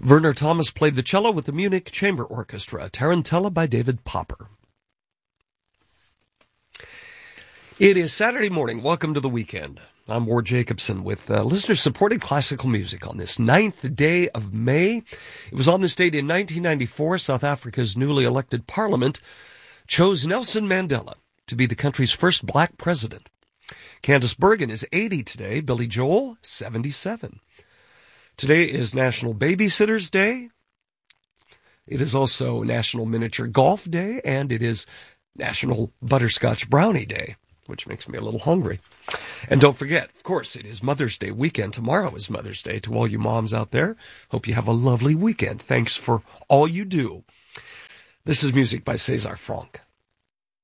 Werner Thomas played the cello with the Munich Chamber Orchestra, Tarantella by David Popper. It is Saturday morning. Welcome to the weekend. I'm Ward Jacobson with listener-supported classical music on this 9th day of May. It was on this date in 1994, South Africa's newly elected parliament chose Nelson Mandela to be the country's first black president. Candice Bergen is 80 today, Billy Joel, 77. Today is National Babysitters Day. It is also National Miniature Golf Day, and it is National Butterscotch Brownie Day, which makes me a little hungry. And don't forget, of course, it is Mother's Day weekend. Tomorrow is Mother's Day to all you moms out there. Hope you have a lovely weekend. Thanks for all you do. This is music by César Franck.